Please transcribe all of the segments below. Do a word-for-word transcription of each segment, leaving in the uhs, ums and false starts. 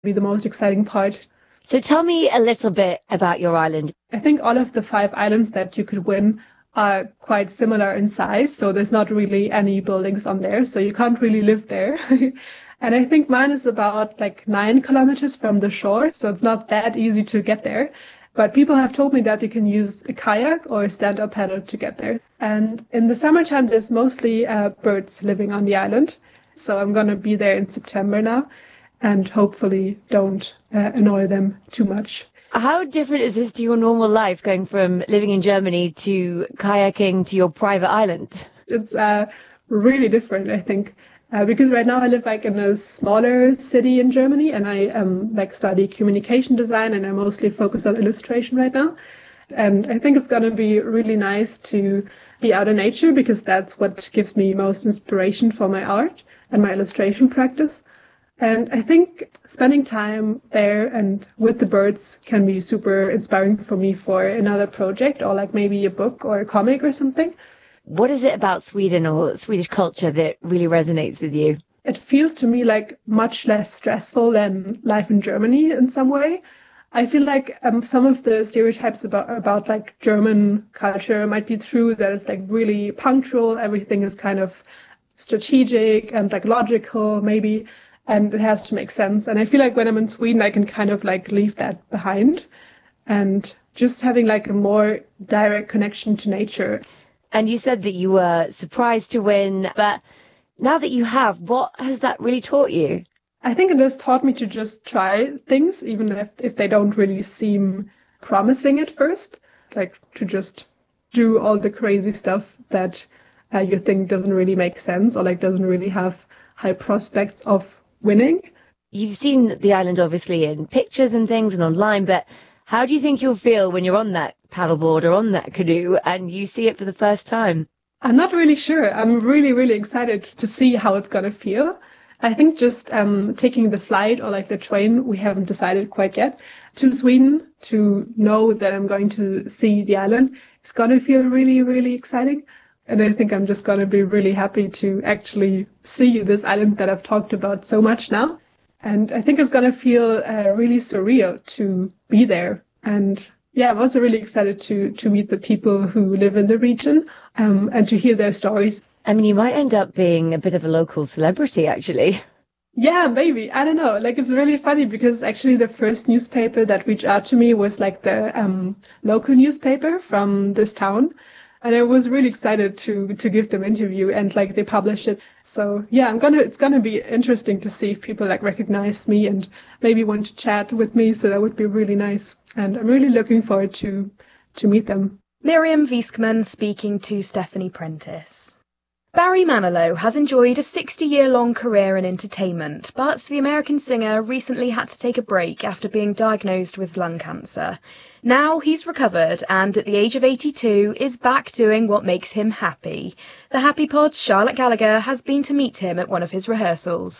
be the most exciting part. So tell me a little bit about your island. I think all of the five islands that you could win are quite similar in size, so there's not really any buildings on there, so you can't really live there. And I think mine is about like nine kilometers from the shore, so it's not that easy to get there. But people have told me that you can use a kayak or a stand-up paddle to get there. And in the summertime, there's mostly uh, birds living on the island. So I'm going to be there in September now and hopefully don't uh, annoy them too much. How different is this to your normal life, going from living in Germany to kayaking to your private island? It's uh, really different, I think. Uh, because right now I live like in a smaller city in Germany, and I um, like study communication design, and I mostly focus on illustration right now. And I think it's going to be really nice to be out in nature, because that's what gives me most inspiration for my art and my illustration practice. And I think spending time there and with the birds can be super inspiring for me for another project, or like maybe a book or a comic or something. What is it about Sweden or Swedish culture that really resonates with you? It feels to me like much less stressful than life in Germany in some way. I feel like um, some of the stereotypes about, about like German culture might be true, that it's like really punctual, everything is kind of strategic and like logical maybe, and it has to make sense. And I feel like when I'm in Sweden, I can kind of like leave that behind and just having like a more direct connection to nature. And you said that you were surprised to win, but now that you have, what has that really taught you? I think it has taught me to just try things, even if, if they don't really seem promising at first. Like to just do all the crazy stuff that uh, you think doesn't really make sense, or like doesn't really have high prospects of winning. You've seen the island obviously in pictures and things and online, but how do you think you'll feel when you're on that paddleboard or on that canoe and you see it for the first time? I'm not really sure. I'm really, really excited to see how it's going to feel. I think just um, taking the flight or like the train, we haven't decided quite yet, to Sweden to know that I'm going to see the island, it's going to feel really, really exciting. And I think I'm just going to be really happy to actually see this island that I've talked about so much now. And I think it's going to feel uh, really surreal to be there. And yeah, I'm also really excited to, to meet the people who live in the region um, and to hear their stories. I mean, you might end up being a bit of a local celebrity, actually. Yeah, maybe. I don't know. Like, it's really funny because actually the first newspaper that reached out to me was like the um, local newspaper from this town. And I was really excited to, to give them an interview, and like they published it. So yeah, I'm gonna, it's gonna be interesting to see if people like recognize me and maybe want to chat with me. So that would be really nice. And I'm really looking forward to, to meet them. Miriam Wieskman speaking to Stephanie Prentice. Barry Manilow has enjoyed a sixty-year-long career in entertainment, but the American singer recently had to take a break after being diagnosed with lung cancer. Now he's recovered and at the age of eighty-two is back doing what makes him happy. The Happy Pod's Charlotte Gallagher has been to meet him at one of his rehearsals.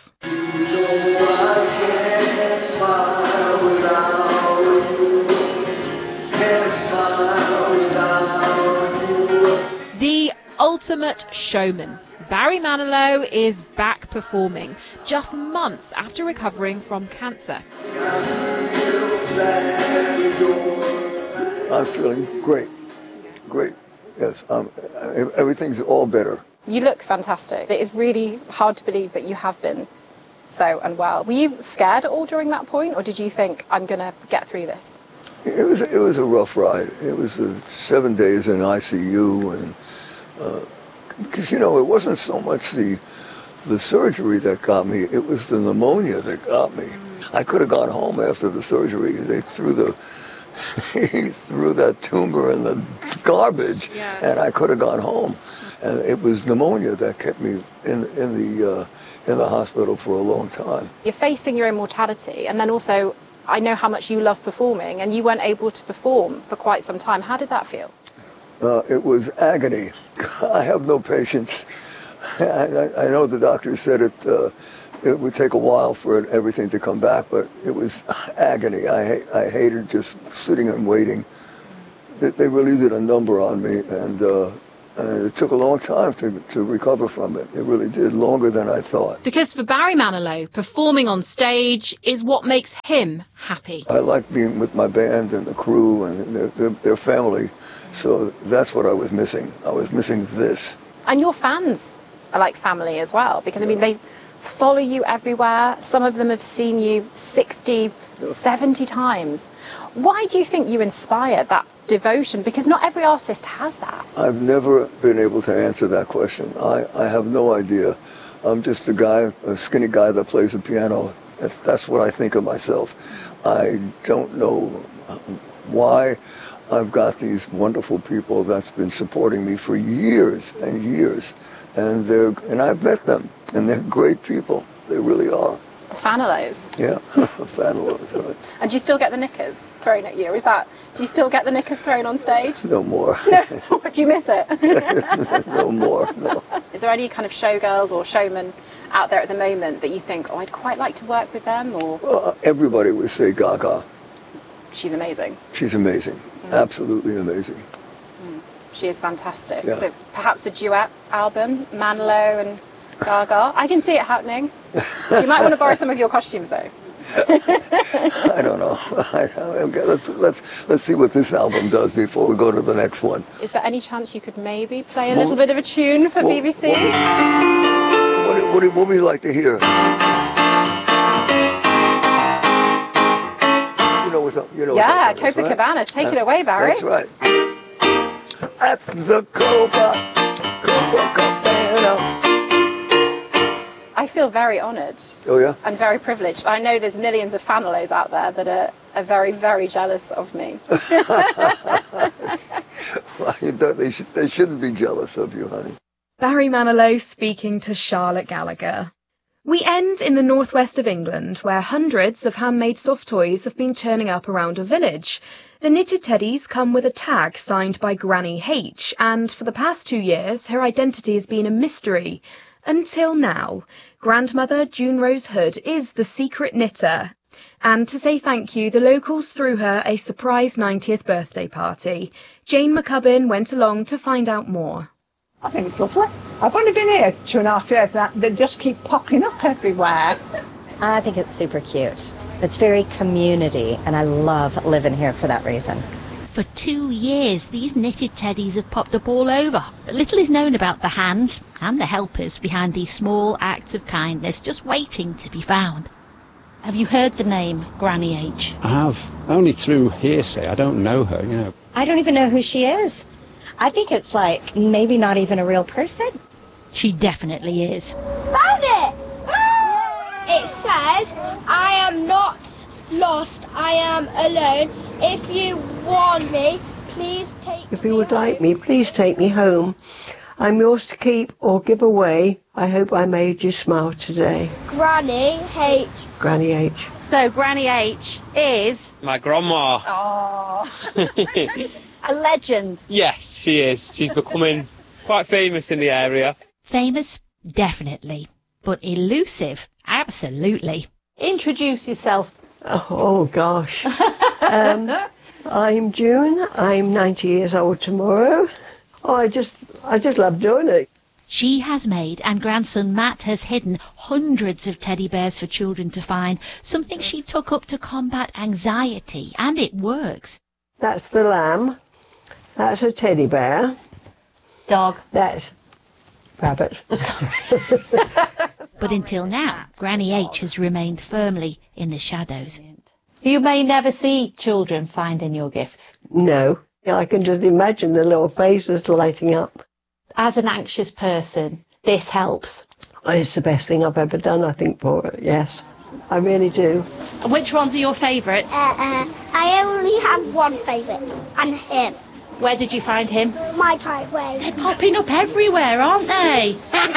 The ultimate showman, Barry Manilow, is back performing just months after recovering from cancer. I'm feeling great, great. Yes, um, everything's all better. You look fantastic. It is really hard to believe that you have been so unwell. Were you scared at all during that point, or did you think, I'm going to get through this? It was it was a rough ride. It was uh, seven days in I C U, and uh, because you know it wasn't so much the the surgery that got me; it was the pneumonia that got me. I could have gone home after the surgery. They threw the he threw that tumor in the garbage, yeah. and I could have gone home. And it was pneumonia that kept me in in the uh, in the hospital for a long time. You're facing your own mortality, and then also, I know how much you love performing, and you weren't able to perform for quite some time. How did that feel? Uh, it was agony. I have no patience. I, I know the doctor said it uh, it would take a while for it, everything to come back, but it was agony. I I hated just sitting and waiting. They, they really did a number on me, and uh, And it took a long time to, to recover from it. It really did, longer than I thought. Because for Barry Manilow, performing on stage is what makes him happy. I like being with my band and the crew and their, their, their family. So that's what I was missing. I was missing this. And your fans are like family as well, because, I mean, they follow you everywhere. Some of them have seen you sixty, seventy times. Why do you think you inspire that devotion? Because not every artist has that. I've never been able to answer that question. I, I have no idea. I'm just a guy, a skinny guy that plays the piano. That's, that's what I think of myself. I don't know why I've got these wonderful people that's been supporting me for years and years. And they're and I've met them, and they're great people. They really are. Fanilows. Yeah, Fanilows. Right. And do you still get the knickers thrown at you? Is that? Do you still get the knickers thrown on stage? No more. No. Do you miss it? No more. No. Is there any kind of showgirls or showmen out there at the moment that you think, oh, I'd quite like to work with them? Or well, everybody would say Gaga. She's amazing. She's amazing. Mm. Absolutely amazing. Mm. She is fantastic. Yeah. So perhaps a duet album, Manilow and Gaga. I can see it happening. You might want to borrow some of your costumes, though. I don't know. I, okay, let's let's let's see what this album does before we go to the next one. Is there any chance you could maybe play a little well, bit of a tune for well, B B C? What, what, what, what would you like to hear? You know what's up? You know. Yeah, Copacabana. Right? Take that's, it away, Barry. That's right. At the Copa, Copacabana. I feel very honoured. Oh, yeah? And very privileged. I know there's millions of Fanilows out there that are, are very, very jealous of me. Well, you don't, they, should, they shouldn't be jealous of you, honey. Barry Manilow speaking to Charlotte Gallagher. We end in the northwest of England, where hundreds of handmade soft toys have been turning up around a village. The knitted teddies come with a tag signed by Granny H, and for the past two years, her identity has been a mystery. Until now, grandmother June Rose Hood is the secret knitter. And to say thank you, the locals threw her a surprise ninetieth birthday party. Jane McCubbin went along to find out more. I think it's lovely. I've only been here two and a half years and they just keep popping up everywhere. I think it's super cute. It's very community and I love living here for that reason. For two years, these knitted teddies have popped up all over. But little is known about the hands and the helpers behind these small acts of kindness just waiting to be found. Have you heard the name Granny H? I have. Only through hearsay. I don't know her, you know. I don't even know who she is. I think it's like maybe not even a real person. She definitely is. Found it! It says, I am not lost, I am alone. If you want me, please take me If you would home. like me, please take me home. I'm yours to keep or give away. I hope I made you smile today. Granny H. Granny H. So Granny H is... my grandma. Oh. A legend. Yes, she is. She's becoming quite famous in the area. Famous? Definitely. But elusive? Absolutely. Introduce yourself. Oh, oh gosh. um, I'm June. I'm ninety years old tomorrow. Oh, I just, I just love doing it. She has made, and grandson Matt has hidden, hundreds of teddy bears for children to find, something she took up to combat anxiety, and it works. That's the lamb. That's a teddy bear. Dog. That's rabbit. But until now, Granny H has remained firmly in the shadows. So you may never see children finding your gifts? No. I can just imagine the little faces lighting up. As an anxious person, this helps? It's the best thing I've ever done, I think, for it, yes. I really do. And which ones are your favourites? Uh, uh, I only have one favourite, and him. Where did you find him? My driveway. They're popping up everywhere, aren't they?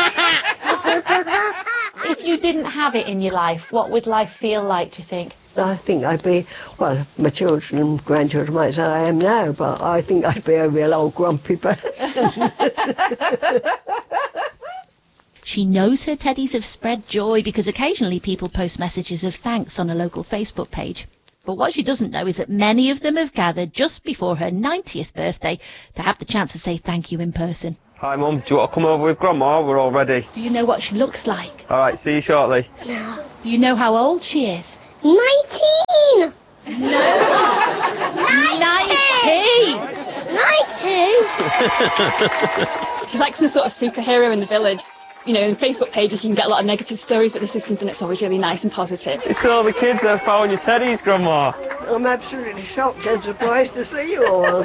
If you didn't have it in your life, what would life feel like, do you think? I think I'd be, well, my children and grandchildren might say I am now, but I think I'd be a real old grumpy person. She knows her teddies have spread joy because occasionally people post messages of thanks on a local Facebook page. But what she doesn't know is that many of them have gathered just before her ninetieth birthday to have the chance to say thank you in person. Hi, Mum. Do you want to come over with Grandma? We're all ready. Do you know what she looks like? All right, see you shortly. No. Do you know how old she is? Nineteen! No. Nineteen! Nineteen! She's like some sort of superhero in the village. You know, in Facebook pages you can get a lot of negative stories, but this is something that's always really nice and positive. It's all the kids that are following your teddies, Grandma. I'm absolutely shocked and surprised to see you all.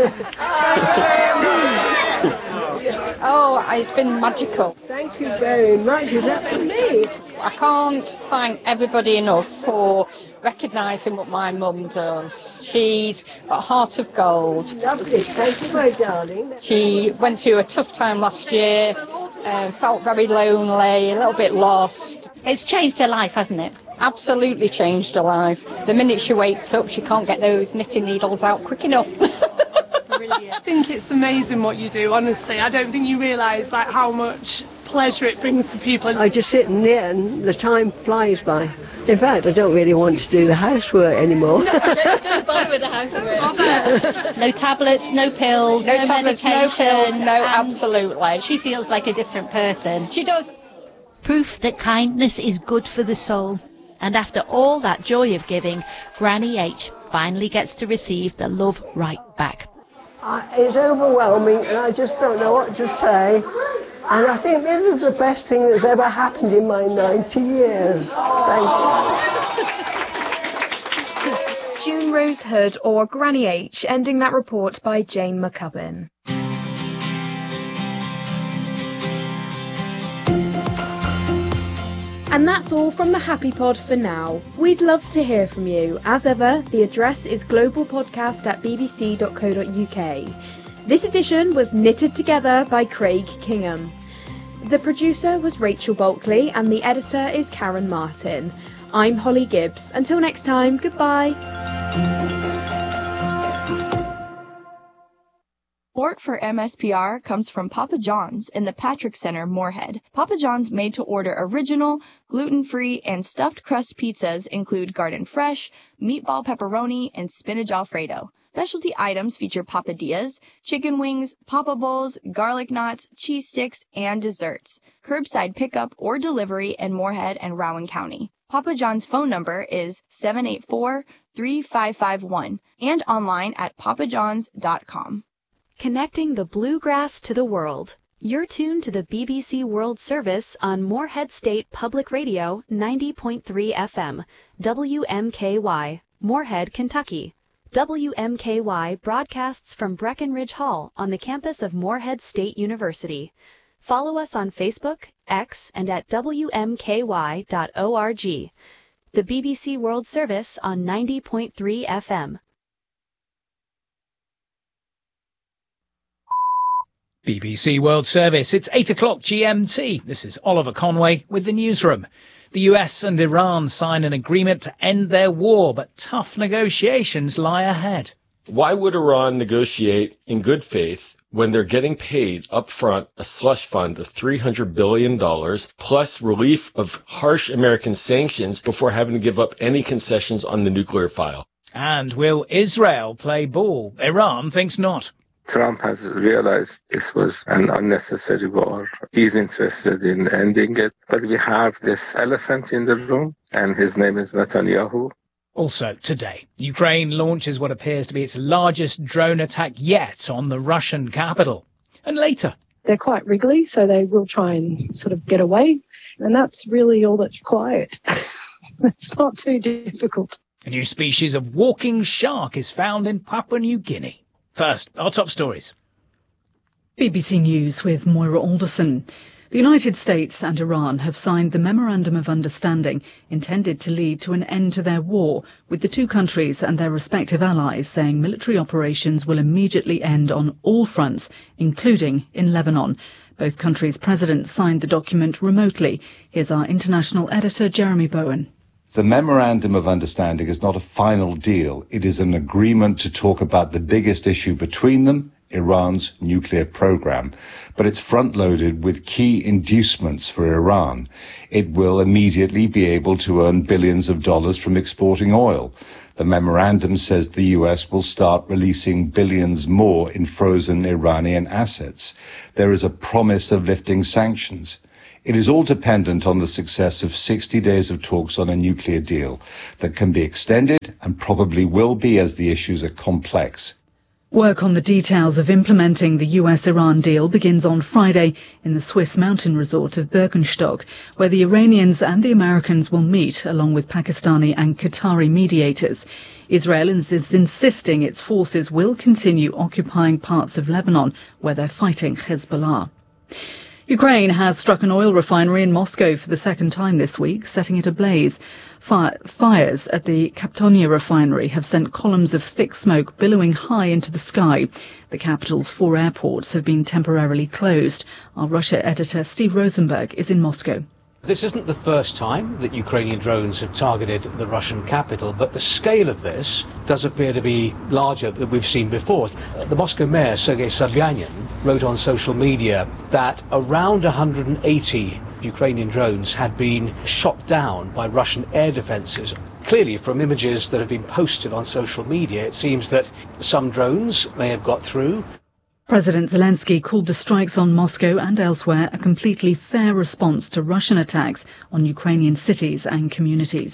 Oh, it's been magical. Thank you very much. Is that for me? I can't thank everybody enough for recognising what my mum does. She's got a heart of gold. Lovely. Thank you, my darling. She went through a tough time last year, uh, felt very lonely, a little bit lost. It's changed her life, hasn't it? Absolutely changed her life. The minute she wakes up, she can't get those knitting needles out quick enough. I think it's amazing what you do, honestly. I don't think you realise like how much pleasure it brings to people. I just sit in there and the time flies by. In fact, I don't really want to do the housework anymore. No, don't, don't bother with the housework. No tablets, no pills, no, no tablets, medication. No pills, no, absolutely. She feels like a different person. She does. Proof that kindness is good for the soul. And after all that joy of giving, Granny H finally gets to receive the love right back. Uh, it's overwhelming and I just don't know what to say. And I think this is the best thing that's ever happened in my ninety years. Thank you. June Rose Hood, or Granny H, ending that report by Jane McCubbin. And that's all from the Happy Pod for now. We'd love to hear from you. As ever, the address is globalpodcast at b b c dot co dot u k. This edition was knitted together by Craig Kingham. The producer was Rachel Bulkley and the editor is Karen Martin. I'm Holly Gibbs. Until next time, goodbye. Support for M S P R comes from Papa John's in the Patrick Center, Moorhead. Papa John's made-to-order original, gluten-free, and stuffed crust pizzas include garden fresh, meatball pepperoni, and spinach alfredo. Specialty items feature papadillas, chicken wings, papa bowls, garlic knots, cheese sticks, and desserts. Curbside pickup or delivery in Moorhead and Rowan County. Papa John's phone number is seven eight four, three five five one and online at papa johns dot com. Connecting the bluegrass to the world. You're tuned to the B B C World Service on Moorhead State Public Radio ninety point three F M, W M K Y, Moorhead, Kentucky. W M K Y broadcasts from Breckenridge Hall on the campus of Moorhead State University. Follow us on Facebook, X, and at w m k y dot org. The B B C World Service on ninety point three F M. B B C World Service, it's eight o'clock G M T. This is Oliver Conway with the newsroom. The U S and Iran sign an agreement to end their war, but tough negotiations lie ahead. Why would Iran negotiate in good faith when they're getting paid up front a slush fund of three hundred billion dollars plus relief of harsh American sanctions before having to give up any concessions on the nuclear file? And will Israel play ball? Iran thinks not. Trump has realized this was an unnecessary war. He's interested in ending it. But we have this elephant in the room, and his name is Netanyahu. Also today, Ukraine launches what appears to be its largest drone attack yet on the Russian capital. And later, they're quite wriggly, so they will try and sort of get away. And that's really all that's required. It's not too difficult. A new species of walking shark is found in Papua New Guinea. First, our top stories. B B C News with Moira Alderson. The United States and Iran have signed the Memorandum of Understanding intended to lead to an end to their war, with the two countries and their respective allies saying military operations will immediately end on all fronts, including in Lebanon. Both countries' presidents signed the document remotely. Here's our international editor, Jeremy Bowen. The Memorandum of Understanding is not a final deal. It is an agreement to talk about the biggest issue between them, Iran's nuclear program, but it's front-loaded with key inducements for Iran. It will immediately be able to earn billions of dollars from exporting oil. The memorandum says the U S will start releasing billions more in frozen Iranian assets. There is a promise of lifting sanctions. It is all dependent on the success of sixty days of talks on a nuclear deal that can be extended and probably will be as the issues are complex. Work on the details of implementing the U S-Iran deal begins on Friday in the Swiss mountain resort of Birkenstock, where the Iranians and the Americans will meet, along with Pakistani and Qatari mediators. Israel is insisting its forces will continue occupying parts of Lebanon, where they're fighting Hezbollah. Ukraine has struck an oil refinery in Moscow for the second time this week, setting it ablaze. Fire, fires at the Kaptonia refinery have sent columns of thick smoke billowing high into the sky. The capital's four airports have been temporarily closed. Our Russia editor Steve Rosenberg is in Moscow. This isn't the first time that Ukrainian drones have targeted the Russian capital, but the scale of this does appear to be larger than we've seen before. The Moscow mayor, Sergei Sobyanin, wrote on social media that around one hundred eighty Ukrainian drones had been shot down by Russian air defences. Clearly, from images that have been posted on social media, it seems that some drones may have got through. President Zelensky called the strikes on Moscow and elsewhere a completely fair response to Russian attacks on Ukrainian cities and communities.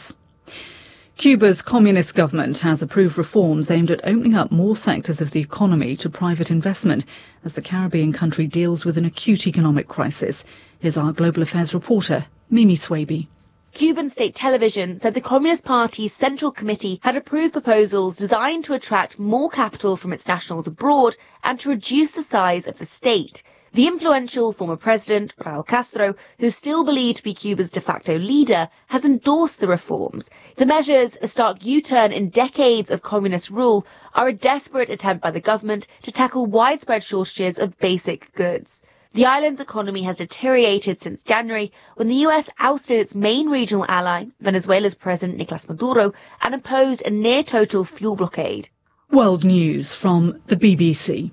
Cuba's communist government has approved reforms aimed at opening up more sectors of the economy to private investment as the Caribbean country deals with an acute economic crisis. Here's our Global Affairs reporter, Mimi Swaby. Cuban state television said the Communist Party's Central Committee had approved proposals designed to attract more capital from its nationals abroad and to reduce the size of the state. The influential former president, Raul Castro, who's still believed to be Cuba's de facto leader, has endorsed the reforms. The measures, a stark U-turn in decades of communist rule, are a desperate attempt by the government to tackle widespread shortages of basic goods. The island's economy has deteriorated since January, when the U S ousted its main regional ally, Venezuela's President Nicolas Maduro, and imposed a near-total fuel blockade. World News from the B B C.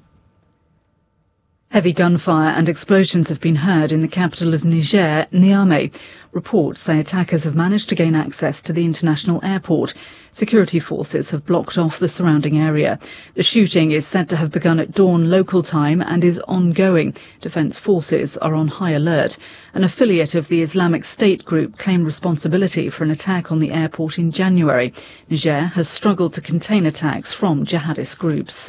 Heavy gunfire and explosions have been heard in the capital of Niger, Niamey. Reports say attackers have managed to gain access to the international airport. Security forces have blocked off the surrounding area. The shooting is said to have begun at dawn local time and is ongoing. Defence forces are on high alert. An affiliate of the Islamic State group claimed responsibility for an attack on the airport in January. Niger has struggled to contain attacks from jihadist groups.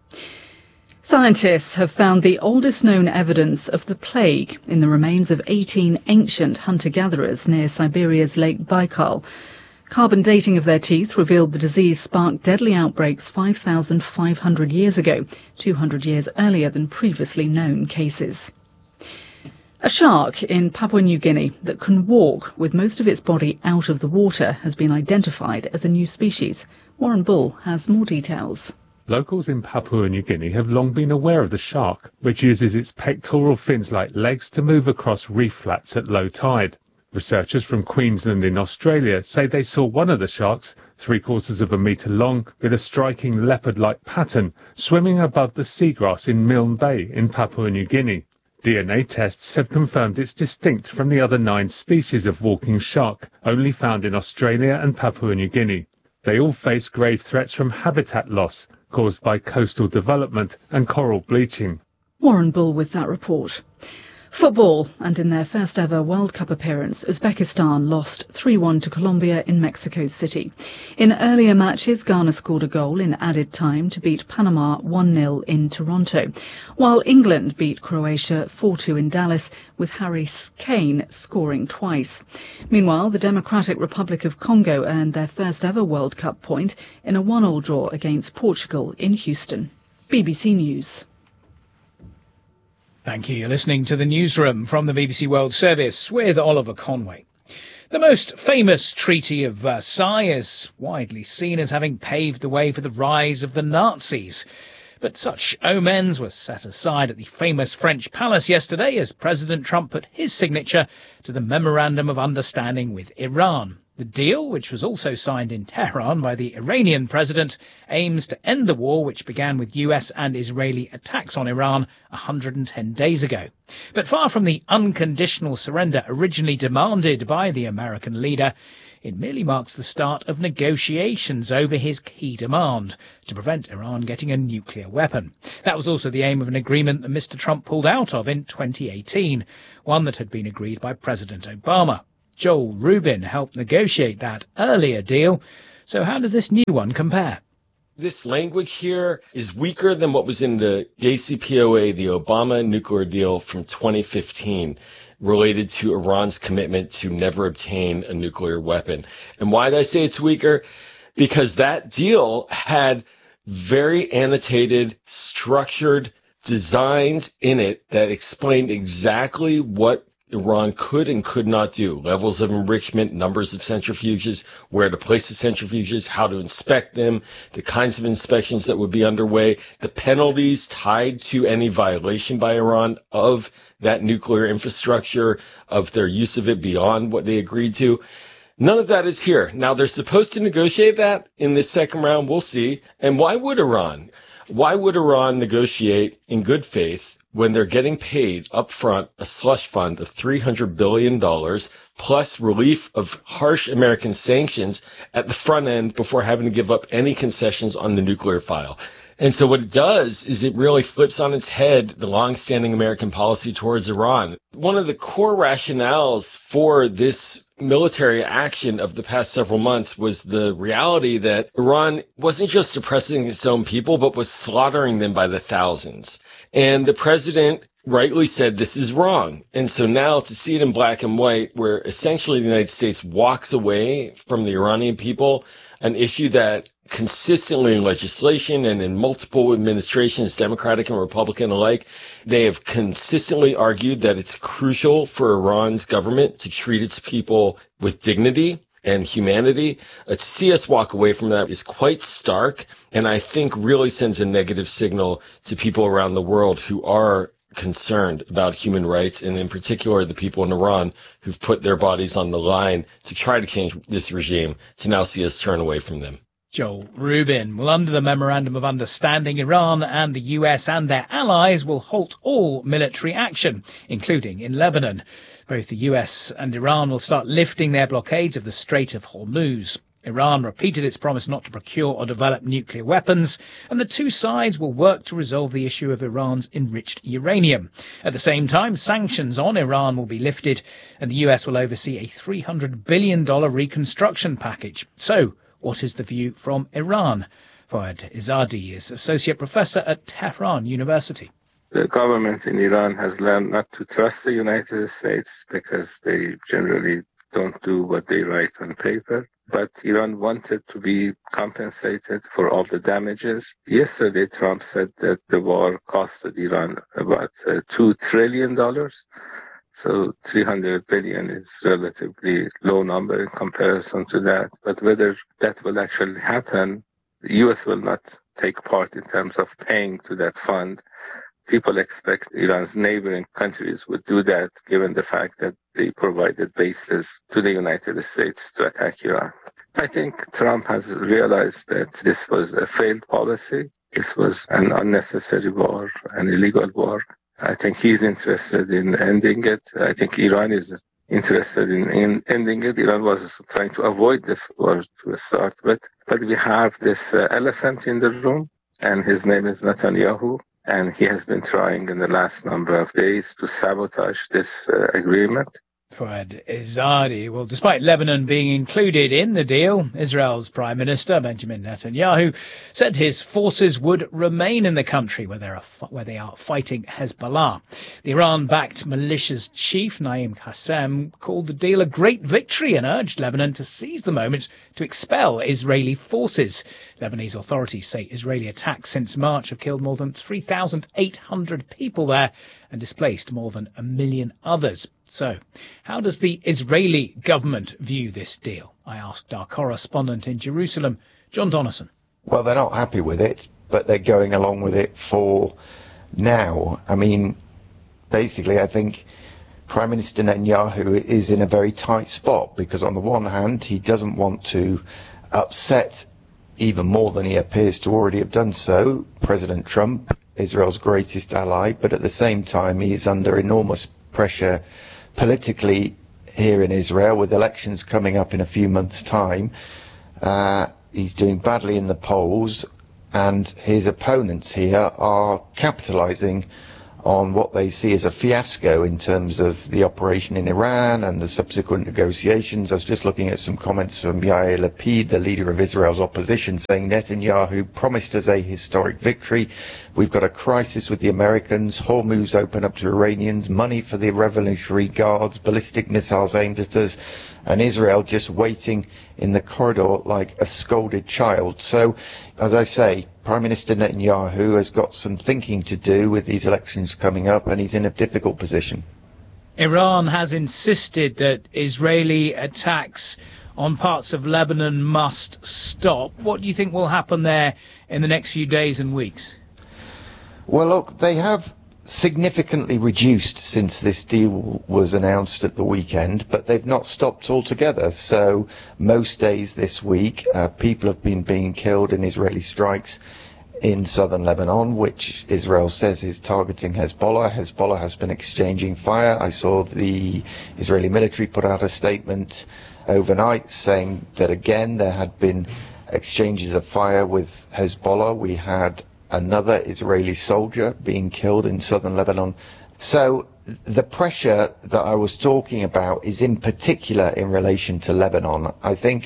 Scientists have found the oldest known evidence of the plague in the remains of eighteen ancient hunter-gatherers near Siberia's Lake Baikal. Carbon dating of their teeth revealed the disease sparked deadly outbreaks five thousand five hundred years ago, two hundred years earlier than previously known cases. A shark in Papua New Guinea that can walk with most of its body out of the water has been identified as a new species. Warren Bull has more details. Locals in Papua New Guinea have long been aware of the shark, which uses its pectoral fins-like legs to move across reef flats at low tide. Researchers from Queensland in Australia say they saw one of the sharks, three quarters of a metre long, with a striking leopard-like pattern, swimming above the seagrass in Milne Bay in Papua New Guinea. D N A tests have confirmed it's distinct from the other nine species of walking shark, only found in Australia and Papua New Guinea. They all face grave threats from habitat loss, caused by coastal development and coral bleaching. Warren Bull with that report. Football, and in their first ever World Cup appearance, Uzbekistan lost three one to Colombia in Mexico City. In earlier matches, Ghana scored a goal in added time to beat Panama one nil in Toronto, while England beat Croatia four two in Dallas, with Harry Kane scoring twice. Meanwhile, the Democratic Republic of Congo earned their first ever World Cup point in a one all draw against Portugal in Houston. B B C News. Thank you. You're listening to the newsroom from the B B C World Service with Oliver Conway. The most famous Treaty of Versailles is widely seen as having paved the way for the rise of the Nazis. But such omens were set aside at the famous French palace yesterday as President Trump put his signature to the Memorandum of Understanding with Iran. The deal, which was also signed in Tehran by the Iranian president, aims to end the war which began with U S and Israeli attacks on Iran one hundred ten days ago. But far from the unconditional surrender originally demanded by the American leader, it merely marks the start of negotiations over his key demand, to prevent Iran getting a nuclear weapon. That was also the aim of an agreement that Mister Trump pulled out of in twenty eighteen, one that had been agreed by President Obama. Joel Rubin helped negotiate that earlier deal. So how does this new one compare? This language here is weaker than what was in the J C P O A, the Obama nuclear deal from twenty fifteen, related to Iran's commitment to never obtain a nuclear weapon. And why did I say it's weaker? Because that deal had very annotated, structured designs in it that explained exactly what Iran could and could not do. Levels of enrichment, numbers of centrifuges, where to place the centrifuges, how to inspect them, the kinds of inspections that would be underway, the penalties tied to any violation by Iran of that nuclear infrastructure, of their use of it beyond what they agreed to. None of that is here. Now, they're supposed to negotiate that in this second round. We'll see. And why would Iran? Why would Iran negotiate in good faith when they're getting paid up front a slush fund of three hundred billion dollars plus relief of harsh American sanctions at the front end before having to give up any concessions on the nuclear file? And so what it does is it really flips on its head the long-standing American policy towards Iran. One of the core rationales for this military action of the past several months was the reality that Iran wasn't just oppressing its own people, but was slaughtering them by the thousands. And the president rightly said this is wrong. And so now to see it in black and white, where essentially the United States walks away from the Iranian people, an issue that consistently in legislation and in multiple administrations, Democratic and Republican alike, they have consistently argued that it's crucial for Iran's government to treat its people with dignity and humanity. Uh, to see us walk away from that is quite stark, and I think really sends a negative signal to people around the world who are concerned about human rights, and in particular the people in Iran who've put their bodies on the line to try to change this regime, to now see us turn away from them. Joel Rubin. Well, under the Memorandum of Understanding, Iran and the U S and their allies will halt all military action, including in Lebanon. Both the U S and Iran will start lifting their blockades of the Strait of Hormuz. Iran repeated its promise not to procure or develop nuclear weapons, and the two sides will work to resolve the issue of Iran's enriched uranium. At the same time, sanctions on Iran will be lifted, and the U S will oversee a three hundred billion dollars reconstruction package. So, what is the view from Iran? Fouad Izzadi is Associate Professor at Tehran University. The government in Iran has learned not to trust the United States because they generally don't do what they write on paper. But Iran wanted to be compensated for all the damages. Yesterday, Trump said that the war costed Iran about uh, two trillion dollars. So three hundred billion is relatively low number in comparison to that. But whether that will actually happen, the U S will not take part in terms of paying to that fund. People expect Iran's neighboring countries would do that, given the fact that they provided bases to the United States to attack Iran. I think Trump has realized that this was a failed policy. This was an unnecessary war, an illegal war. I think he's interested in ending it. I think Iran is interested in, in ending it. Iran was trying to avoid this war to start with. But we have this uh, elephant in the room, and his name is Netanyahu. And he has been trying in the last number of days to sabotage this uh, agreement. Fouad Izzadi. Well, despite Lebanon being included in the deal, Israel's Prime Minister Benjamin Netanyahu said his forces would remain in the country where they are, where they are fighting Hezbollah. The Iran-backed militia's chief, Naim Qassem, called the deal a great victory and urged Lebanon to seize the moment to expel Israeli forces. Lebanese authorities say Israeli attacks since March have killed more than three thousand eight hundred people there and displaced more than a million others. So, how does the Israeli government view this deal? I asked our correspondent in Jerusalem, John Donnison. Well, they're not happy with it, but they're going along with it for now. I mean, basically, I think Prime Minister Netanyahu is in a very tight spot, because on the one hand, he doesn't want to upset even more than he appears to already have done so, President Trump, Israel's greatest ally, but at the same time he is under enormous pressure politically here in Israel, with elections coming up in a few months' time. Uh, he's doing badly in the polls, and his opponents here are capitalizing on what they see as a fiasco in terms of the operation in Iran and the subsequent negotiations. I was just looking at some comments from Yair Lapid, the leader of Israel's opposition, saying Netanyahu promised us a historic victory. We've got a crisis with the Americans, Hormuz open up to Iranians, money for the Revolutionary Guards, ballistic missiles aimed at us, and Israel just waiting in the corridor like a scolded child. So, as I say, Prime Minister Netanyahu has got some thinking to do with these elections coming up, and he's in a difficult position. Iran has insisted that Israeli attacks on parts of Lebanon must stop. What do you think will happen there in the next few days and weeks? Well, look, they have significantly reduced since this deal was announced at the weekend, but they've not stopped altogether. So most days this week, uh, people have been being killed in Israeli strikes in southern Lebanon, which Israel says is targeting Hezbollah. Hezbollah has been exchanging fire. I saw the Israeli military put out a statement overnight saying that again there had been exchanges of fire with Hezbollah. We had another Israeli soldier being killed in southern Lebanon. So the pressure that I was talking about is in particular in relation to Lebanon. I think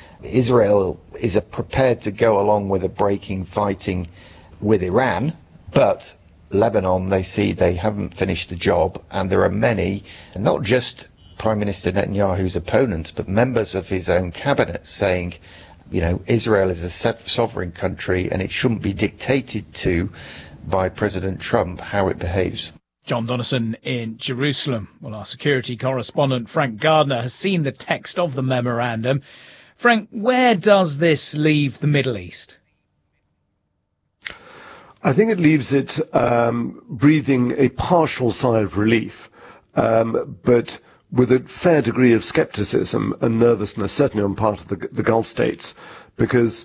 Israel is prepared to go along with a breaking fighting with Iran, but Lebanon, they see they haven't finished the job, and there are many, not just Prime Minister Netanyahu's opponents, but members of his own cabinet saying, you know, Israel is a sovereign country and it shouldn't be dictated to by President Trump how it behaves. John Donnison in Jerusalem. Well, our security correspondent Frank Gardner has seen the text of the memorandum. Frank, where does this leave the Middle East? I think it leaves it um, breathing a partial sigh of relief, um, but with a fair degree of skepticism and nervousness, certainly on part of the, the Gulf states, because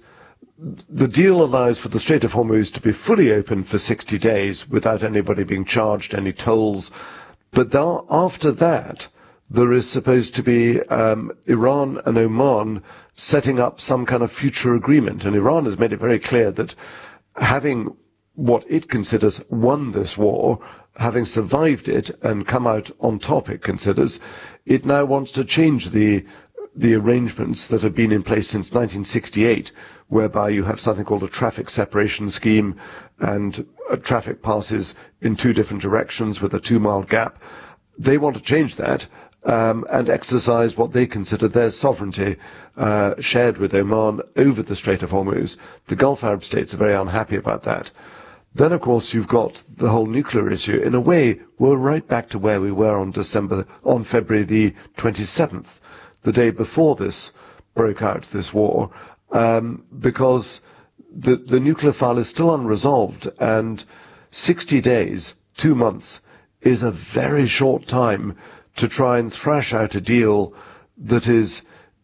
the deal allows for the Strait of Hormuz to be fully open for sixty days without anybody being charged any tolls. But there, after that, there is supposed to be um, Iran and Oman setting up some kind of future agreement. And Iran has made it very clear that having what it considers won this war, having survived it and come out on top, it considers, it now wants to change the the arrangements that have been in place since nineteen sixty-eight, whereby you have something called a traffic separation scheme, and uh, traffic passes in two different directions with a two-mile gap. They want to change that um, and exercise what they consider their sovereignty uh, shared with Oman over the Strait of Hormuz. The Gulf Arab states are very unhappy about that. Then, of course, you've got the whole nuclear issue. In a way, we're right back to where we were on December, on February the twenty-seventh, the day before this broke out, this war, um, because the, the nuclear file is still unresolved, and sixty days, two months, is a very short time to try and thrash out a deal that is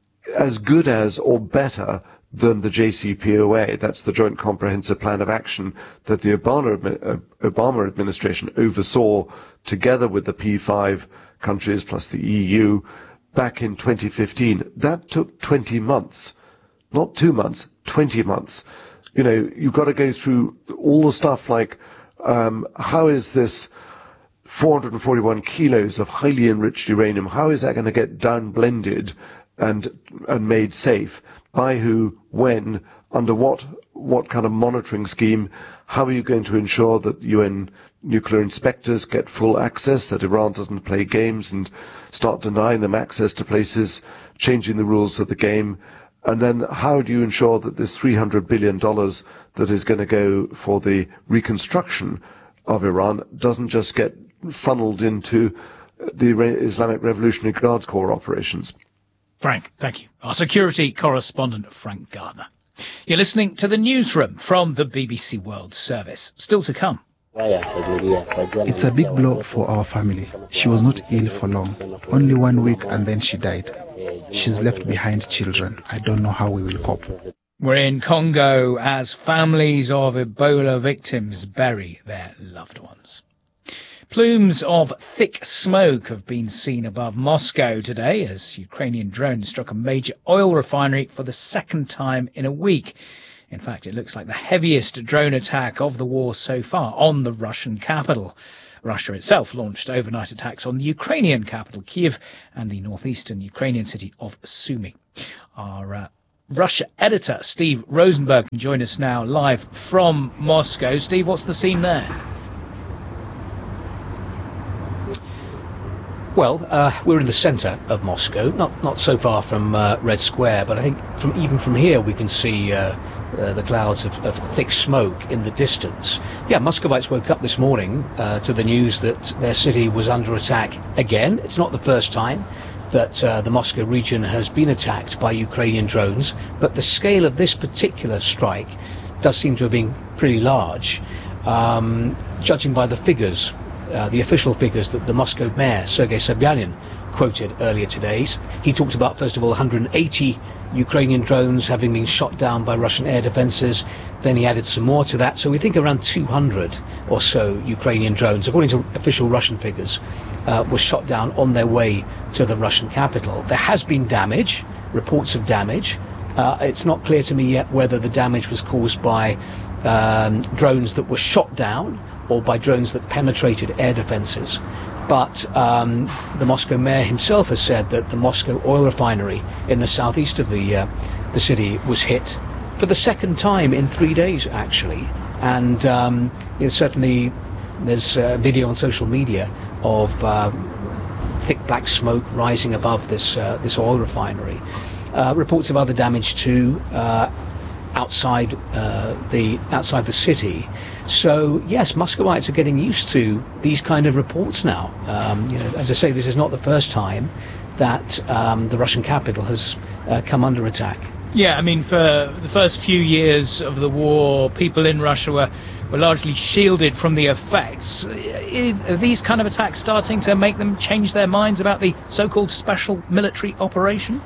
as good as or better than the J C P O A. That's the Joint Comprehensive Plan of Action that the Obama, Obama administration oversaw together with the P five countries plus the E U back in twenty fifteen. That took twenty months. Not two months, twenty months. You know, you've got to go through all the stuff like um, how is this four hundred forty-one kilos of highly enriched uranium, how is that going to get down blended and and made safe? By who, when, under what what kind of monitoring scheme? How are you going to ensure that U N nuclear inspectors get full access, that Iran doesn't play games and start denying them access to places, changing the rules of the game? And then how do you ensure that this three hundred billion dollars that is going to go for the reconstruction of Iran doesn't just get funneled into the Islamic Revolutionary Guards Corps operations? Frank, thank you. Our security correspondent, Frank Gardner. You're listening to the Newsroom from the B B C World Service. Still to come. It's a big blow for our family. She was not ill for long, only one week, and then she died. She's left behind children. I don't know how we will cope. We're in Congo as families of Ebola victims bury their loved ones. Plumes of thick smoke have been seen above Moscow today as Ukrainian drones struck a major oil refinery for the second time in a week. In fact, it looks like the heaviest drone attack of the war so far on the Russian capital. Russia itself launched overnight attacks on the Ukrainian capital, Kyiv, and the northeastern Ukrainian city of Sumy. Our uh, Russia editor, Steve Rosenberg, can join us now live from Moscow. Steve, what's the scene there? Well, uh, we're in the centre of Moscow, not not so far from uh, Red Square, but I think from even from here we can see uh, uh, the clouds of, of thick smoke in the distance. Yeah, Muscovites woke up this morning uh, to the news that their city was under attack again. It's not the first time that uh, the Moscow region has been attacked by Ukrainian drones, but the scale of this particular strike does seem to have been pretty large, um, judging by the figures. Uh, the official figures that the Moscow mayor, Sergei Sobyanin, quoted earlier today. He talked about, first of all, one hundred eighty Ukrainian drones having been shot down by Russian air defences. Then he added some more to that. So we think around two hundred or so Ukrainian drones, according to official Russian figures, uh, were shot down on their way to the Russian capital. There has been damage, reports of damage. Uh, it's not clear to me yet whether the damage was caused by um, drones that were shot down or by drones that penetrated air defences. But um, the Moscow mayor himself has said that the Moscow oil refinery in the southeast of the, uh, the city was hit for the second time in three days, actually. And um, it's certainly, there's a video on social media of uh, thick black smoke rising above this, uh, this oil refinery. Uh, reports of other damage too, uh, outside uh, the outside the city. So yes, Muscovites are getting used to these kind of reports now. Um, you know, as I say, this is not the first time that um, the Russian capital has uh, come under attack. Yeah, I mean, for the first few years of the war, people in Russia were, were largely shielded from the effects. Are these kind of attacks starting to make them change their minds about the so-called special military operation?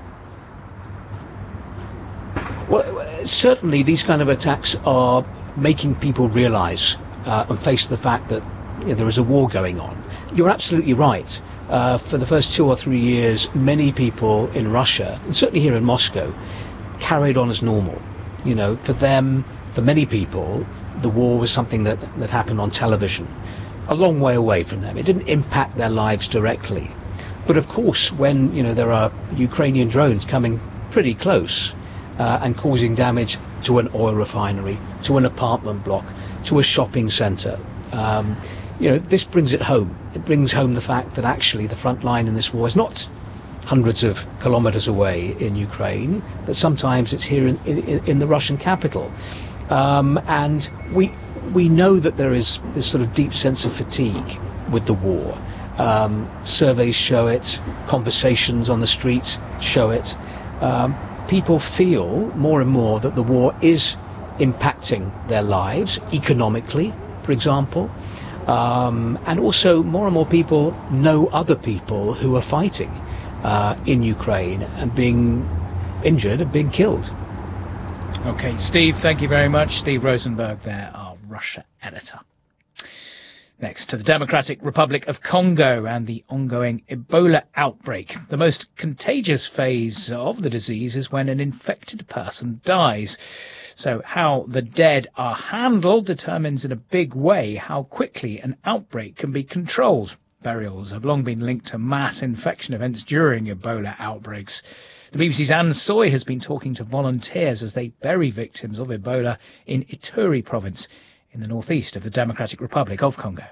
Well, certainly these kind of attacks are making people realise uh, and face the fact that you know, there is a war going on. You're absolutely right. Uh, for the first two or three years, many people in Russia, and certainly here in Moscow, carried on as normal. You know, for them, for many people, the war was something that, that happened on television, a long way away from them. It didn't impact their lives directly. But of course, when you know there are Ukrainian drones coming pretty close, Uh, and causing damage to an oil refinery, to an apartment block, to a shopping centre. Um, you know, this brings it home. It brings home the fact that actually the front line in this war is not hundreds of kilometres away in Ukraine, that sometimes it's here in, in, in the Russian capital. Um, and we we know that there is this sort of deep sense of fatigue with the war. Um, surveys show it, conversations on the street show it. Um, People feel more and more that the war is impacting their lives economically, for example, um, and also more and more people know other people who are fighting uh, in Ukraine and being injured and being killed. Okay, Steve, thank you very much. Steve Rosenberg there, our Russia editor. Next to the Democratic Republic of Congo and the ongoing Ebola outbreak. The most contagious phase of the disease is when an infected person dies. So how the dead are handled determines in a big way how quickly an outbreak can be controlled. Burials have long been linked to mass infection events during Ebola outbreaks. The B B C's Anne Soy has been talking to volunteers as they bury victims of Ebola in Ituri province, in the northeast of the Democratic Republic of Congo.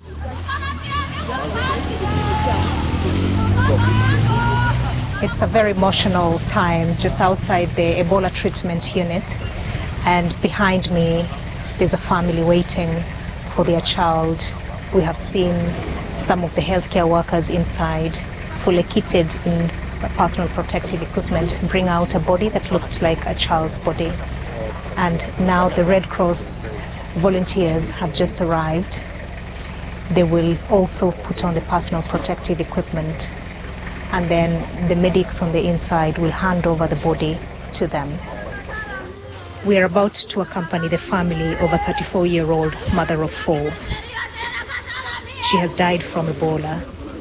It's a very emotional time just outside the Ebola treatment unit, and behind me there's a family waiting for their child. We have seen some of the healthcare workers inside, fully kitted in personal protective equipment, bring out a body that looked like a child's body. And now the Red Cross Volunteers have just arrived. They will also put on the personal protective equipment, and then the medics on the inside will hand over the body to them. We are about to accompany the family of a thirty-four-year-old mother of four. She has died from Ebola.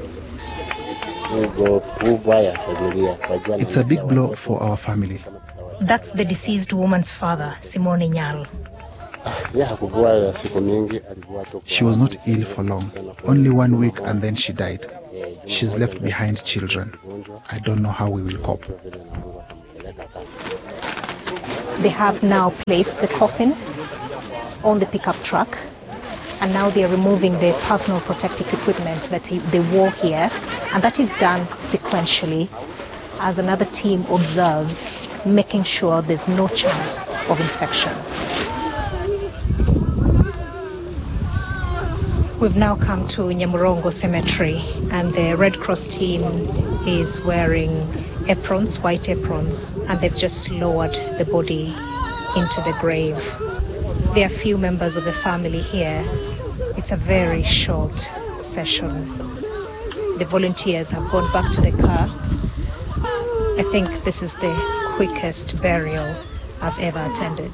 It's a big blow for our family. That's the deceased woman's father, Simone Nyal. She was not ill for long, only one week, and then she died. She's left behind children. I don't know how we will cope. They have now placed the coffin on the pickup truck, and now they are removing the personal protective equipment that they wore here, and that is done sequentially as another team observes, making sure there's no chance of infection. We've now come to Nyamurongo Cemetery, and the Red Cross team is wearing aprons, white aprons, and they've just lowered the body into the grave. There are few members of the family here. It's a very short session. The volunteers have gone back to the car. I think this is the quickest burial I've ever attended.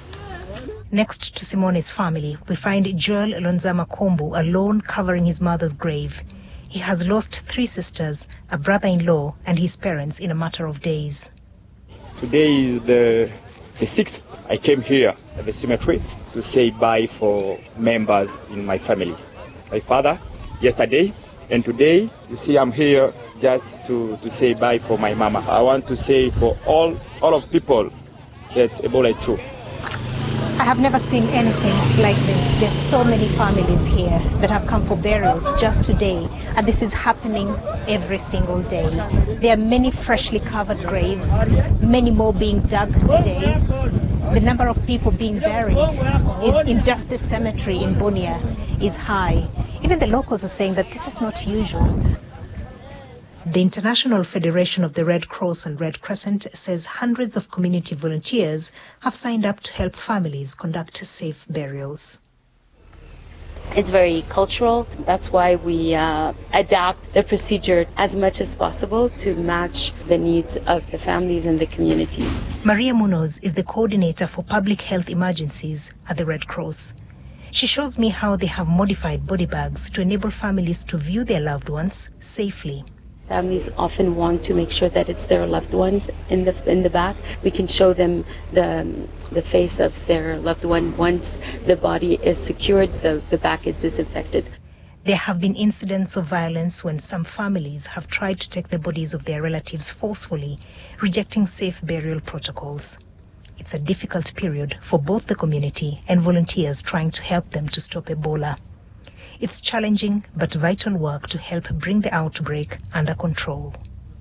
Next to Simone's family, we find Joel Lonzama Kombu alone covering his mother's grave. He has lost three sisters, a brother-in-law, and his parents in a matter of days. Today is the, the sixth. I came here at the cemetery to say bye for members in my family. My father, yesterday, and today, you see I'm here just to, to say bye for my mama. I want to say for all, all of people that Ebola is true. I have never seen anything like this. There's so many families here that have come for burials just today, and this is happening every single day. There are many freshly covered graves, many more being dug today. The number of people being buried is, in just this cemetery in Bunia is high. Even the locals are saying that this is not usual. The International Federation of the Red Cross and Red Crescent says hundreds of community volunteers have signed up to help families conduct safe burials. It's very cultural. That's why we uh, adapt the procedure as much as possible to match the needs of the families and the community. Maria Munoz is the coordinator for public health emergencies at the Red Cross. She shows me how they have modified body bags to enable families to view their loved ones safely. Families often want to make sure that it's their loved ones in the in the back. We can show them the the face of their loved one. Once the body is secured, the, the back is disinfected. There have been incidents of violence when some families have tried to take the bodies of their relatives forcefully, rejecting safe burial protocols. It's a difficult period for both the community and volunteers trying to help them to stop Ebola. It's challenging but vital work to help bring the outbreak under control.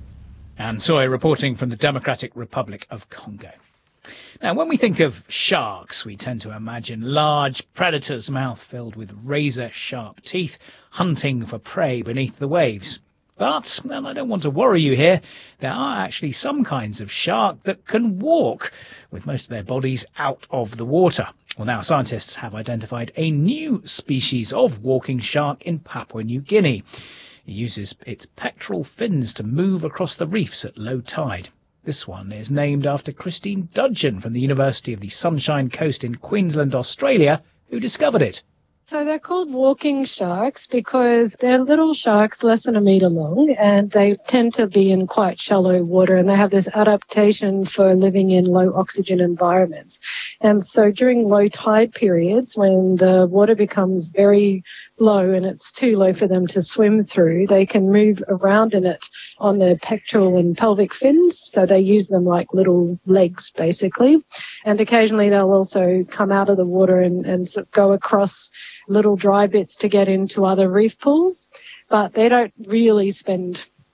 Anne Soy reporting from the Democratic Republic of Congo. Now, when we think of sharks, we tend to imagine large predators, mouth filled with razor-sharp teeth, hunting for prey beneath the waves. But, and I don't want to worry you here, there are actually some kinds of shark that can walk, with most of their bodies out of the water. Well, now scientists have identified a new species of walking shark in Papua New Guinea. It uses its pectoral fins to move across the reefs at low tide. This one is named after Christine Dudgeon from the University of the Sunshine Coast in Queensland, Australia, who discovered it. So they're called walking sharks because they're little sharks less than a metre long, and they tend to be in quite shallow water, and they have this adaptation for living in low oxygen environments. And so during low tide periods, when the water becomes very low and it's too low for them to swim through, they can move around in it on their pectoral and pelvic fins. So they use them like little legs, basically. And occasionally they'll also come out of the water and, and sort of go across little dry bits to get into other reef pools. But they don't really spend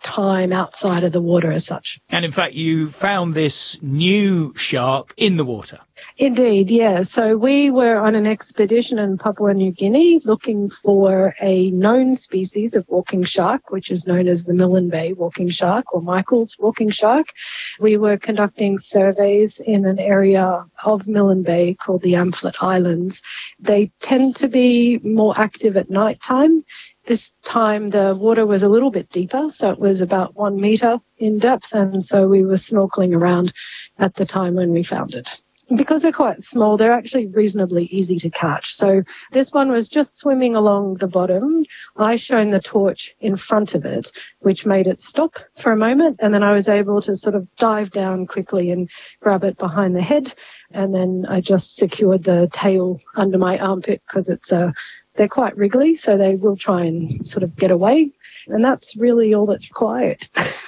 time outside of the water as such. And in fact, you found this new shark in the water. Indeed, yeah. So we were on an expedition in Papua New Guinea looking for a known species of walking shark, which is known as the Milne Bay walking shark or Michael's walking shark. We were conducting surveys in an area of Milne Bay called the Amphlett Islands. They tend to be more active at night time. This time the water was a little bit deeper, so it was about one metre in depth, and so we were snorkeling around at the time when we found it. Because they're quite small, they're actually reasonably easy to catch. So this one was just swimming along the bottom. I shone the torch in front of it, which made it stop for a moment, and then I was able to sort of dive down quickly and grab it behind the head, and then I just secured the tail under my armpit because it's a They're quite wriggly, so they will try and sort of get away. And that's really all that's required.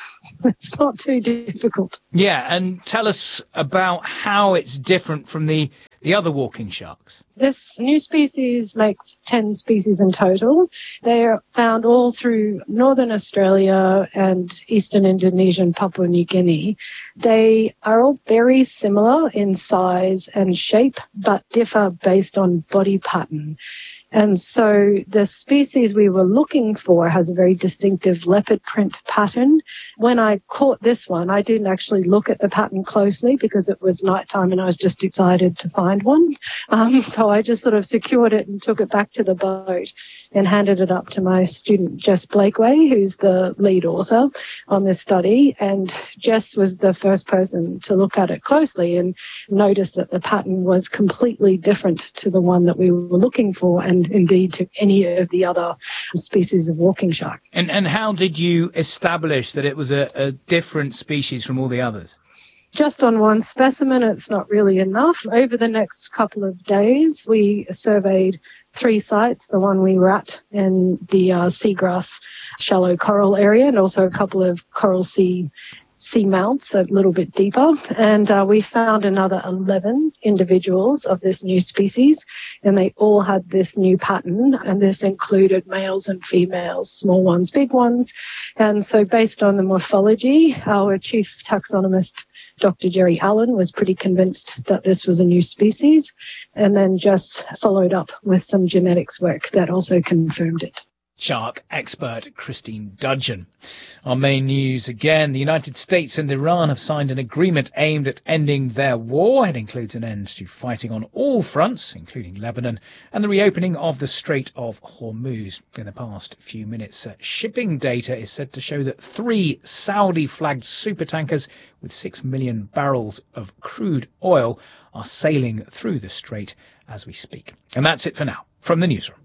It's not too difficult. Yeah, and tell us about how it's different from the, the other walking sharks. This new species makes ten species in total. They are found all through northern Australia and eastern Indonesia and Papua New Guinea. They are all very similar in size and shape, but differ based on body pattern. And so the species we were looking for has a very distinctive leopard print pattern. When I caught this one, I didn't actually look at the pattern closely because it was nighttime and I was just excited to find one. Um, so I just sort of secured it and took it back to the boat and handed it up to my student, Jess Blakeway, who's the lead author on this study. And Jess was the first person to look at it closely and notice that the pattern was completely different to the one that we were looking for, and indeed to any of the other species of walking shark. And and how did you establish that it was a, a different species from all the others? Just on one specimen, it's not really enough. Over the next couple of days, we surveyed three sites, the one we were at in the uh, seagrass shallow coral area, and also a couple of coral sea sea mounts a little bit deeper, and uh, we found another eleven individuals of this new species, and they all had this new pattern, and this included males and females, small ones, big ones. And so based on the morphology, our chief taxonomist, Doctor Jerry Allen, was pretty convinced that this was a new species, and then just followed up with some genetics work that also confirmed it. Shark expert Christine Dudgeon. Our main news again. The United States and Iran have signed an agreement aimed at ending their war. It includes an end to fighting on all fronts, including Lebanon, and the reopening of the Strait of Hormuz. In the past few minutes, uh, shipping data is said to show that three Saudi-flagged supertankers with six million barrels of crude oil are sailing through the strait as we speak. And that's it for now from the newsroom.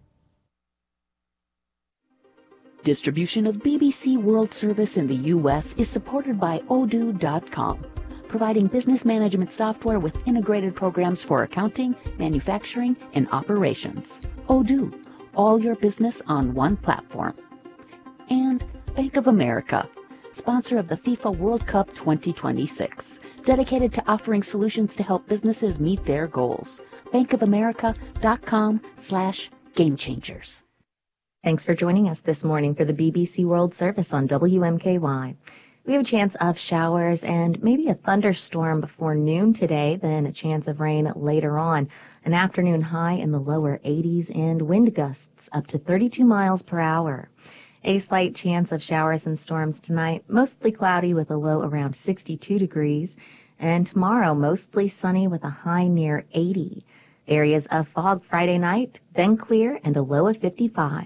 Distribution of B B C World Service in the U S is supported by Odoo dot com, providing business management software with integrated programs for accounting, manufacturing, and operations. Odoo, all your business on one platform. And Bank of America, sponsor of the FIFA World Cup twenty twenty-six, dedicated to offering solutions to help businesses meet their goals. Bank of America dot com slash game changers. Thanks for joining us this morning for the B B C World Service on W M K Y. We have a chance of showers and maybe a thunderstorm before noon today, then a chance of rain later on. An afternoon high in the lower eighties and wind gusts up to thirty-two miles per hour. A slight chance of showers and storms tonight, mostly cloudy with a low around sixty-two degrees. And tomorrow, mostly sunny with a high near eighty. Areas of fog Friday night, then clear and a low of fifty-five.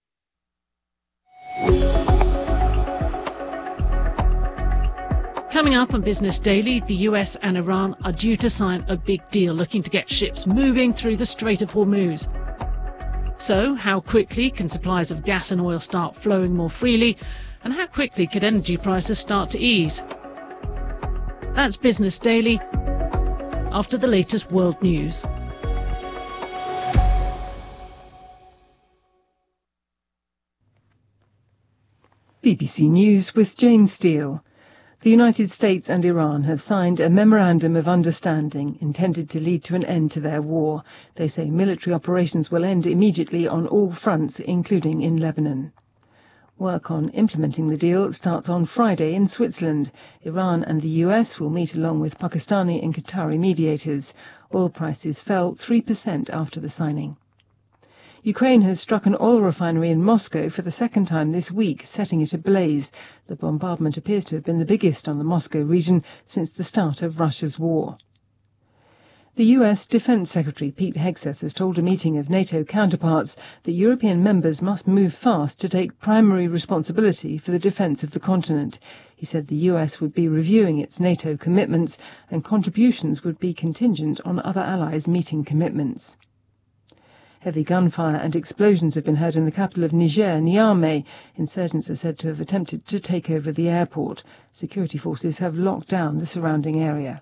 Coming up on Business Daily, the U S and Iran are due to sign a big deal looking to get ships moving through the Strait of Hormuz. So, how quickly can supplies of gas and oil start flowing more freely, and how quickly could energy prices start to ease? That's Business Daily, after the latest world news. B B C News with Jane Steele. The United States and Iran have signed a memorandum of understanding intended to lead to an end to their war. They say military operations will end immediately on all fronts, including in Lebanon. Work on implementing the deal starts on Friday in Switzerland. Iran and the U S will meet along with Pakistani and Qatari mediators. Oil prices fell three percent after the signing. Ukraine has struck an oil refinery in Moscow for the second time this week, setting it ablaze. The bombardment appears to have been the biggest on the Moscow region since the start of Russia's war. The U S Defense Secretary Pete Hegseth has told a meeting of NATO counterparts that European members must move fast to take primary responsibility for the defence of the continent. He said the U S would be reviewing its NATO commitments and contributions would be contingent on other allies meeting commitments. Heavy gunfire and explosions have been heard in the capital of Niger, Niamey. Insurgents are said to have attempted to take over the airport. Security forces have locked down the surrounding area.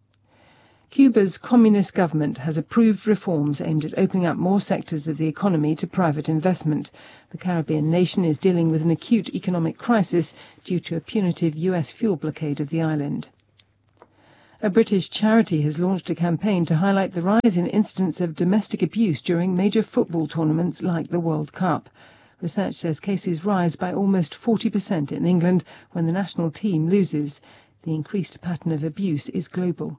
Cuba's communist government has approved reforms aimed at opening up more sectors of the economy to private investment. The Caribbean nation is dealing with an acute economic crisis due to a punitive U S fuel blockade of the island. A British charity has launched a campaign to highlight the rise in incidents of domestic abuse during major football tournaments like the World Cup. Research says cases rise by almost forty percent in England when the national team loses. The increased pattern of abuse is global.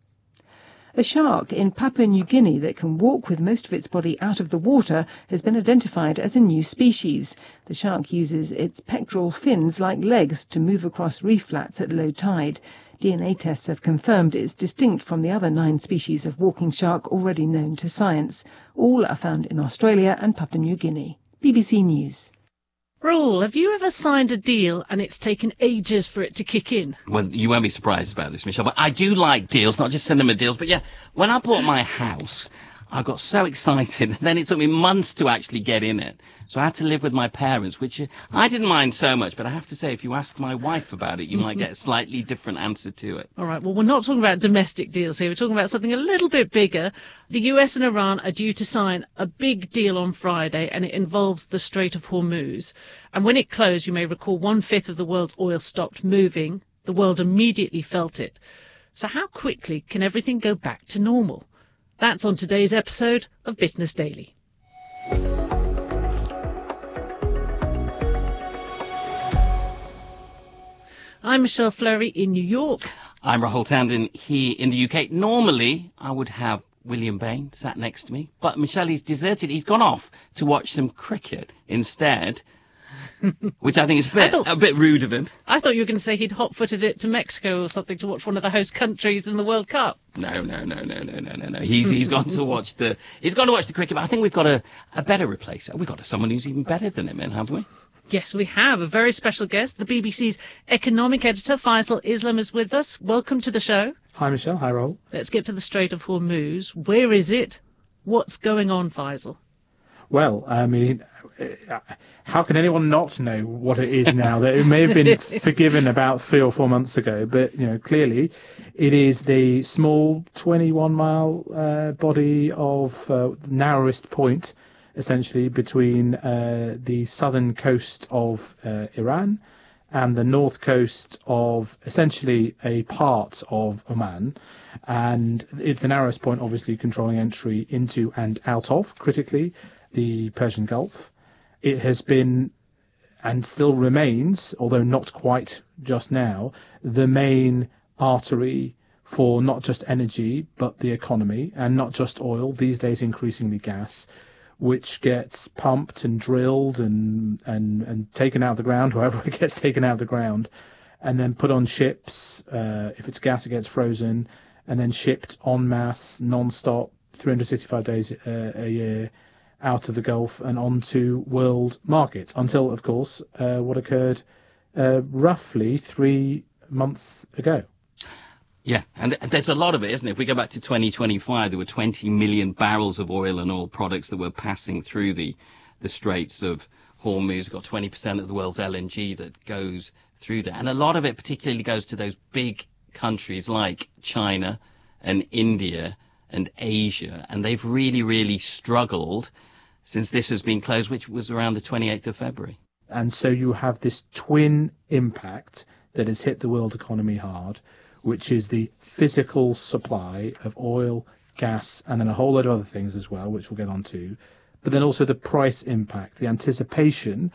A shark in Papua New Guinea that can walk with most of its body out of the water has been identified as a new species. The shark uses its pectoral fins like legs to move across reef flats at low tide. D N A tests have confirmed it's distinct from the other nine species of walking shark already known to science. All are found in Australia and Papua New Guinea. B B C News. Raoul, have you ever signed a deal and it's taken ages for it to kick in? Well, you won't be surprised about this, Michelle, but I do like deals, not just cinema deals. But yeah, when I bought my house, I got so excited. Then it took me months to actually get in it. So I had to live with my parents, which I didn't mind so much. But I have to say, if you ask my wife about it, you might get a slightly different answer to it. All right, well, we're not talking about domestic deals here. We're talking about something a little bit bigger. The U S and Iran are due to sign a big deal on Friday, and it involves the Strait of Hormuz. And when it closed, you may recall, one-fifth of the world's oil stopped moving. The world immediately felt it. So how quickly can everything go back to normal? That's on today's episode of Business Daily. I'm Michelle Fleury in New York. I'm Rahul Tandon here in the U K. Normally, I would have William Bain sat next to me, but Michelle, he's deserted. He's gone off to watch some cricket instead, which I think is a bit, thought, a bit rude of him. I thought you were going to say he'd hot-footed it to Mexico or something to watch one of the host countries in the World Cup. No, no, no, no, no, no, no, no. He's he's gone to watch the he's gone to watch the cricket. But I think we've got a, a better replacer. We've got someone who's even better than him, haven't we? Yes, we have a very special guest. The B B C's economic editor, Faisal Islam, is with us. Welcome to the show. Hi, Michelle. Hi, Rahul. Let's get to the Strait of Hormuz. Where is it? What's going on, Faisal? Well, I mean, how can anyone not know what it is now? That it may have been forgiven about three or four months ago, but you know, clearly, it is the small twenty-one mile uh, body of uh, narrowest point, essentially between uh, the southern coast of uh, Iran and the north coast of essentially a part of Oman. And it's the narrowest point, obviously, controlling entry into and out of, critically, the Persian Gulf. It has been, and still remains, although not quite just now, the main artery for not just energy, but the economy, and not just oil, these days increasingly gas, which gets pumped and drilled and, and, and taken out of the ground, however it gets taken out of the ground, and then put on ships. Uh, if it's gas, it gets frozen, and then shipped en masse, non-stop, three hundred sixty-five days uh, a year, out of the Gulf and onto world markets, until, of course, uh, what occurred uh, roughly three months ago. Yeah, and there's a lot of it, isn't it? If we go back to twenty twenty-five, there were twenty million barrels of oil and oil products that were passing through the, the Straits of Hormuz. We've got twenty percent of the world's L N G that goes through there. And a lot of it particularly goes to those big countries like China and India and Asia. And they've really, really struggled since this has been closed, which was around the twenty-eighth of February. And so you have this twin impact that has hit the world economy hard, which is the physical supply of oil, gas, and then a whole load of other things as well, which we'll get on to, but then also the price impact, the anticipation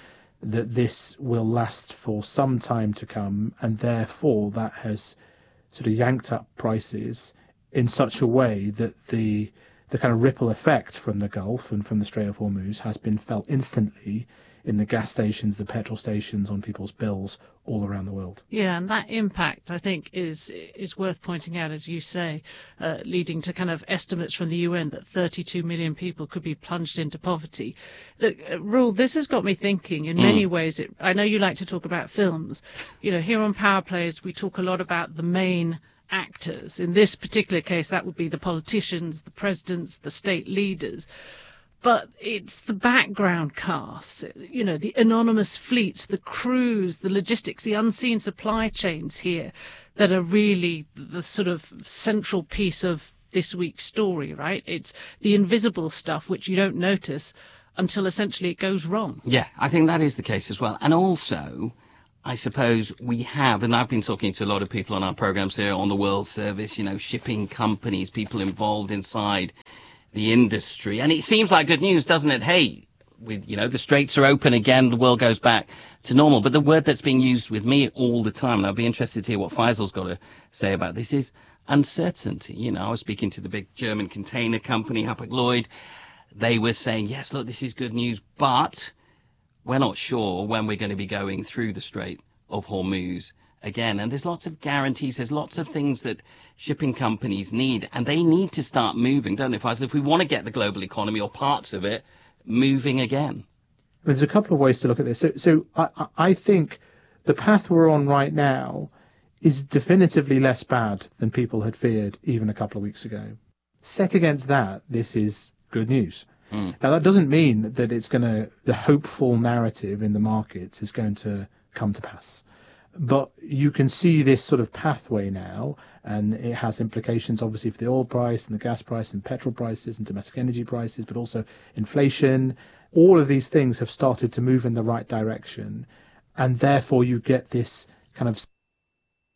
that this will last for some time to come, and therefore that has sort of yanked up prices in such a way that the the kind of ripple effect from the Gulf and from the Strait of Hormuz has been felt instantly in the gas stations, the petrol stations, on people's bills all around the world. Yeah, and that impact, I think, is is worth pointing out, as you say, uh, leading to kind of estimates from the U N that thirty-two million people could be plunged into poverty. Look, uh, Roel, this has got me thinking in mm. many ways. It, I know you like to talk about films. You know, here on Power Players, we talk a lot about the main actors. In this particular case, that would be the politicians, the presidents, the state leaders. But it's the background cast, you know, the anonymous fleets, the crews, the logistics, the unseen supply chains here that are really the sort of central piece of this week's story, right? It's the invisible stuff which you don't notice until essentially it goes wrong. Yeah, I think that is the case as well. And also, I suppose we have, and I've been talking to a lot of people on our programs here on the World Service, you know, shipping companies, people involved inside the industry, and it seems like good news, doesn't it? Hey, with, you know, the straits are open again, the world goes back to normal. But the word that's being used with me all the time, and I'd be interested to hear what Faisal's got to say about this, is uncertainty. You know, I was speaking to the big German container company, Hapag-Lloyd. They were saying, yes, look, this is good news, but we're not sure when we're going to be going through the Strait of Hormuz again. And there's lots of guarantees, there's lots of things that shipping companies need, and they need to start moving, don't they, Faisal, if we want to get the global economy, or parts of it, moving again? There's a couple of ways to look at this. So, so I, I think the path we're on right now is definitively less bad than people had feared even a couple of weeks ago. Set against that, this is good news. Mm. Now, that doesn't mean that it's going to, the hopeful narrative in the markets is going to come to pass. But you can see this sort of pathway now, and it has implications obviously for the oil price and the gas price and petrol prices and domestic energy prices, but also inflation. All of these things have started to move in the right direction, and therefore you get this kind of